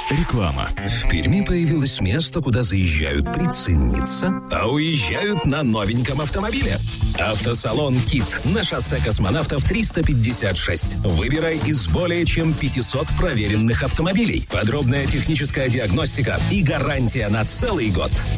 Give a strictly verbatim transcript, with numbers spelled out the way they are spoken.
Реклама. В Перми появилось место, куда заезжают прицениться, а уезжают на новеньком автомобиле. Автосалон «Кит» на шоссе Космонавтов триста пятьдесят шесть. Выбирай из более чем пятисот проверенных автомобилей. Подробная техническая диагностика и гарантия на целый год.